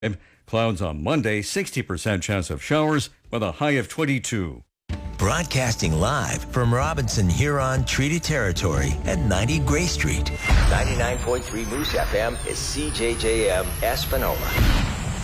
Clouds on Monday, 60% chance of showers with a high of 22. Broadcasting live from Robinson Huron Treaty Territory at 90 Gray Street. 99.3 Moose FM is CJJM Espanola.